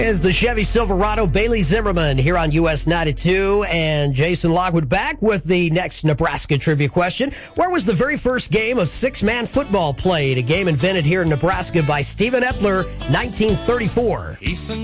is the Chevy Silverado. Bailey Zimmerman here on US 92, and Jason Lockwood back with the next Nebraska trivia question. Where was the very first game of six-man football played? A game invented here in Nebraska by Stephen Epler, 1934.